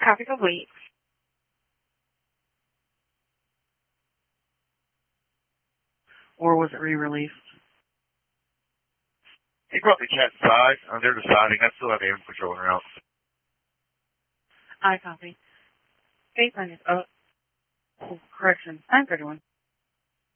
Copy complete. Or was it re-released? He brought the cat inside. They're deciding. I still have air patrol around. I copy. Statement is correction. 931.